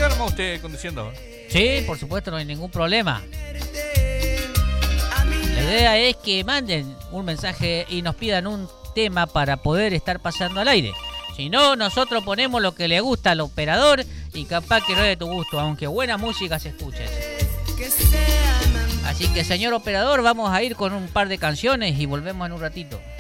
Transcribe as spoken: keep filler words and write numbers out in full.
siga nomás usted conduciendo. Sí, por supuesto, no hay ningún problema. La idea es que manden un mensaje y nos pidan un tema para poder estar pasando al aire. Si no, nosotros ponemos lo que le gusta al operador y capaz que no es de tu gusto, aunque buena música se escuche. Así que, señor operador, vamos a ir con un par de canciones y volvemos en un ratito.